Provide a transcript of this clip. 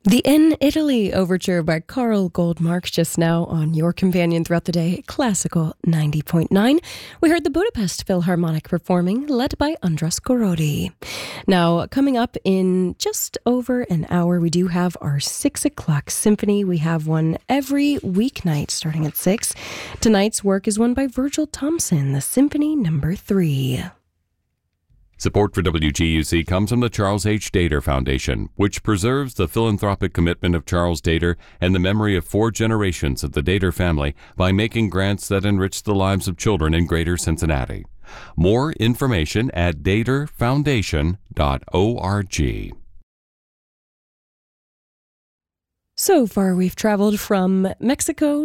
The In Italy Overture by Carl Goldmark just now on your companion throughout the day, Classical 90.9. We heard the Budapest Philharmonic performing, led by Andras Korodi. Now, coming up in just over an hour, we do have our 6 o'clock symphony. We have one every weeknight starting at 6. Tonight's work is one by Virgil Thomson, the Symphony No. 3. Support for WGUC comes from the Charles H. Dater Foundation, which preserves the philanthropic commitment of Charles Dater and the memory of 4 generations of the Dater family by making grants that enrich the lives of children in Greater Cincinnati. More information at daterfoundation.org. So far, we've traveled from Mexico